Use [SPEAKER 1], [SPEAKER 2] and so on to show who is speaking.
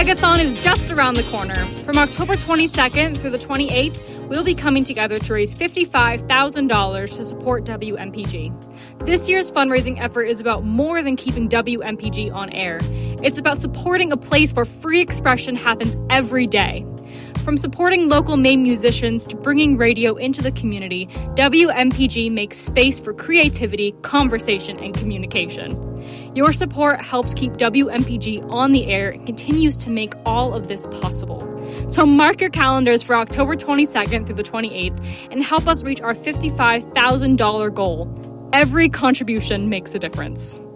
[SPEAKER 1] Megathon is just around the corner. From October 22nd through the 28th, we'll be coming together to raise $55,000 to support WMPG. This year's fundraising effort is about more than keeping WMPG on air. It's about supporting a place where free expression happens every day. From supporting local Maine musicians to bringing radio into the community, WMPG makes space for creativity, conversation, and communication. Your support helps keep WMPG on the air and continues to make all of this possible. So mark your calendars for October 22nd through the 28th and help us reach our $55,000 goal. Every contribution makes a difference.